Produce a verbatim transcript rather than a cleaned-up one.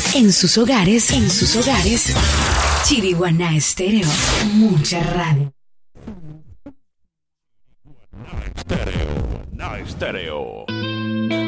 En sus hogares, en sus hogares. Chiriguaná Estéreo. Mucha radio. Estéreo, na estéreo.